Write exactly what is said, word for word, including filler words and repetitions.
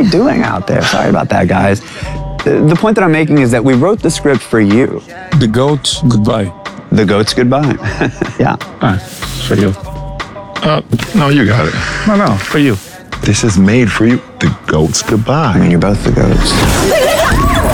you doing out there? Sorry about that, guys. The, the point that I'm making is that we wrote the script for you. The goat, goodbye. The goat's goodbye. Yeah. All right, for you. Uh, no, you got it. No, no, for you. This is made for you. The goat's goodbye. I mean, you're both the goats.